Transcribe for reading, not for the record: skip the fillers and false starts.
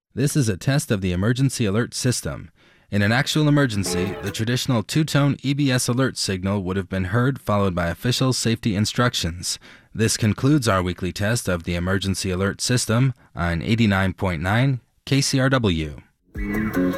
This is a test of the emergency alert system. In an actual emergency, the traditional two-tone EBS alert signal would have been heard, followed by official safety instructions. This concludes our weekly test of the emergency alert system on 89.9 KCRW.